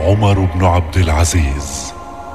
عمر بن عبد العزيز.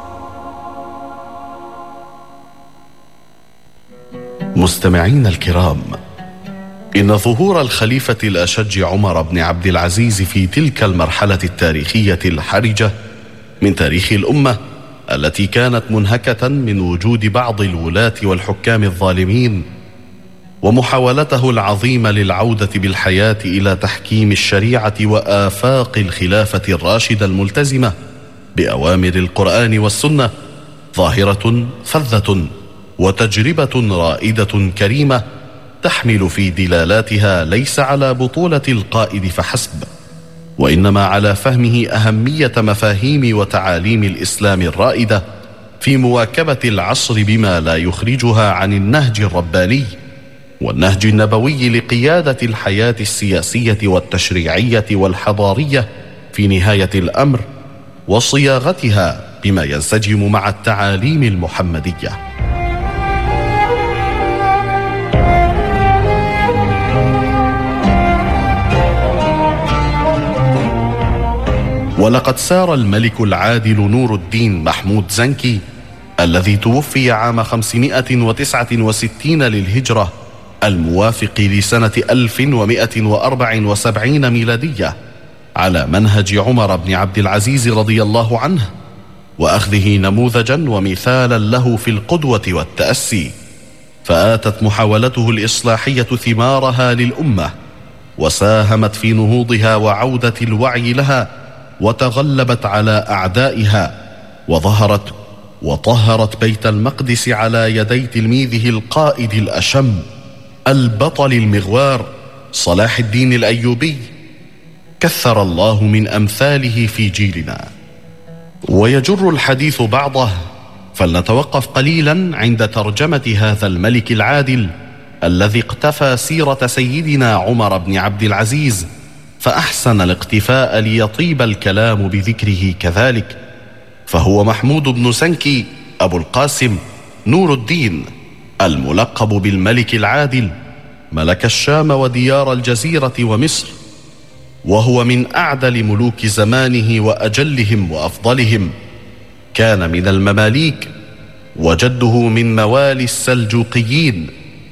مستمعين الكرام، إن ظهور الخليفة الأشج عمر بن عبد العزيز في تلك المرحلة التاريخية الحرجة من تاريخ الأمة التي كانت منهكة من وجود بعض الولاة والحكام الظالمين، ومحاولته العظيمة للعودة بالحياة إلى تحكيم الشريعة وآفاق الخلافة الراشدة الملتزمة بأوامر القرآن والسنة، ظاهرة فذة وتجربة رائدة كريمة تحمل في دلالاتها ليس على بطولة القائد فحسب، وإنما على فهمه أهمية مفاهيم وتعاليم الإسلام الرائدة في مواكبة العصر بما لا يخرجها عن النهج الرباني والنهج النبوي لقيادة الحياة السياسية والتشريعية والحضارية في نهاية الأمر، وصياغتها بما ينسجم مع التعاليم المحمدية. ولقد سار الملك العادل نور الدين محمود زنكي الذي توفي عام 569 للهجرة الموافق لسنة 1174 ميلادية على منهج عمر بن عبد العزيز رضي الله عنه، وأخذه نموذجا ومثالا له في القدوة والتأسي، فآتت محاولته الإصلاحية ثمارها للأمة، وساهمت في نهوضها وعودة الوعي لها، وتغلبت على أعدائها، وظهرت وطهرت بيت المقدس على يدي تلميذه القائد الأشم البطل المغوار صلاح الدين الأيوبي، كثر الله من أمثاله في جيلنا. ويجر الحديث بعضه، فلنتوقف قليلا عند ترجمة هذا الملك العادل الذي اقتفى سيرة سيدنا عمر بن عبد العزيز، فأحسن الاقتفاء ليطيب الكلام بذكره كذلك. فهو محمود بن زنكي أبو القاسم نور الدين الملقب بالملك العادل، ملك الشام وديار الجزيرة ومصر، وهو من أعدل ملوك زمانه وأجلهم وأفضلهم. كان من المماليك، وجده من موالي السلجوقيين.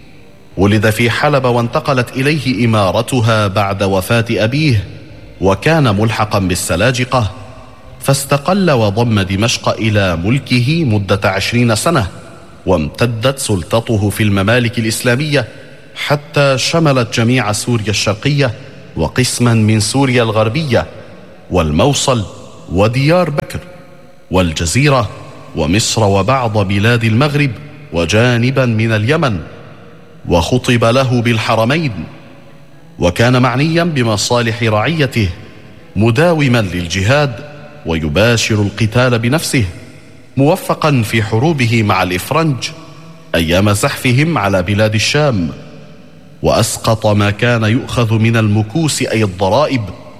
ولد في حلب وانتقلت إليه إمارتها بعد وفاة أبيه، وكان ملحقا بالسلاجقة، فاستقل وضم دمشق إلى ملكه مدة 20 سنة، وامتدت سلطته في الممالك الإسلامية حتى شملت جميع سوريا الشرقية وقسما من سوريا الغربية والموصل وديار بكر والجزيرة ومصر وبعض بلاد المغرب وجانبا من اليمن، وخطب له بالحرمين، وكان معنيا بمصالح رعيته، مداوما للجهاد ويباشر القتال بنفسه، موفقا في حروبه مع الإفرنج أيام زحفهم على بلاد الشام، وأسقط ما كان يؤخذ من المكوس أي الضرائب،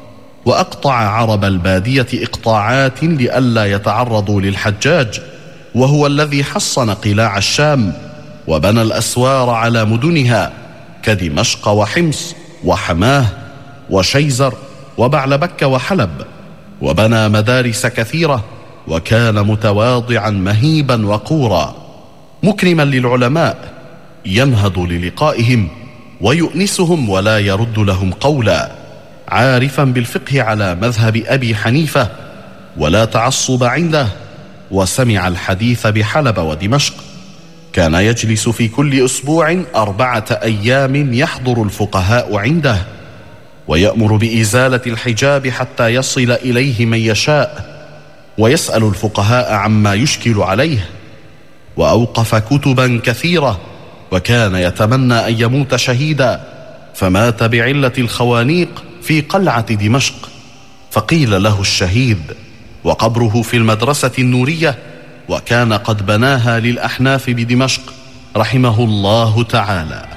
وأقطع عرب البادية إقطاعات لئلا يتعرضوا للحجاج، وهو الذي حصن قلاع الشام وبنى الأسوار على مدنها كدمشق وحمص وحماه وشيزر وبعلبك وحلب، وبنى مدارس كثيرة، وكان متواضعا مهيبا وقورا، مكرما للعلماء، ينهض للقائهم ويؤنسهم ولا يرد لهم قولا، عارفا بالفقه على مذهب أبي حنيفة ولا تعصب عنده، وسمع الحديث بحلب ودمشق. كان يجلس في كل أسبوع 4 أيام يحضر الفقهاء عنده، ويأمر بإزالة الحجاب حتى يصل إليه من يشاء، ويسأل الفقهاء عما يشكل عليه. وأوقف كتبا كثيرة، وكان يتمنى أن يموت شهيدا، فمات بعلة الخوانيق في قلعة دمشق، فقيل له الشهيد، وقبره في المدرسة النورية، وكان قد بناها للأحناف بدمشق رحمه الله تعالى.